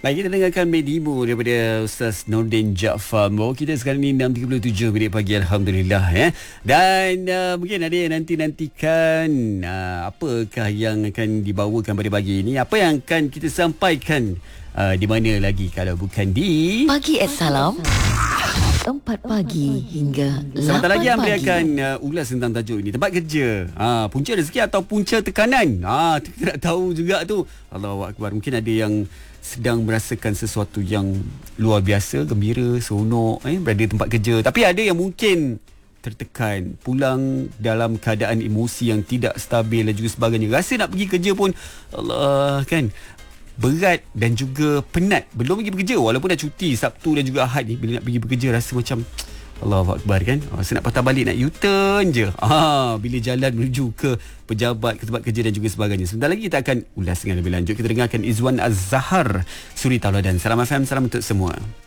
Baik, kita dengarkan Medimu daripada Ustaz Nordin Jaafar. Bawa kita sekarang ni 6.37 minit pagi, Alhamdulillah ya. Dan mungkin ada yang nantikan apakah yang akan dibawakan pada pagi ini, apa yang akan kita sampaikan di mana lagi kalau bukan di Pagi Salam 4 pagi hingga 8 sebentar lagi pagi. Amri akan ulas tentang tajuk ini, tempat kerja, punca rezeki atau punca tekanan. Kita nak tahu juga tu. Allahu Akbar. Mungkin ada yang sedang merasakan sesuatu yang luar biasa, gembira, seronok berada di tempat kerja. Tapi ada yang mungkin tertekan, pulang dalam keadaan emosi yang tidak stabil dan juga sebagainya. Rasa nak pergi kerja pun Allah kan, berat dan juga penat. Belum pergi bekerja walaupun dah cuti Sabtu dan juga Ahad ni, bila nak pergi bekerja rasa macam Allahu Akbar kan. Saya nak patah balik, nak U-turn je. Bila jalan menuju ke pejabat, ke tempat kerja dan juga sebagainya. Sebentar lagi kita akan ulas dengan lebih lanjut. Kita dengarkan Izwan Az-Zahar, Suri Tauladan. Salam FM, salam untuk semua.